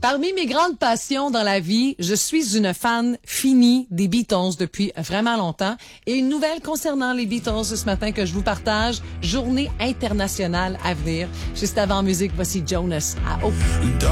Parmi mes grandes passions dans la vie, je suis une fan finie des Beatles depuis vraiment longtemps. Et une nouvelle concernant les Beatles ce matin que je vous partage, journée internationale à venir. Juste avant en musique, voici Jonas à Hope.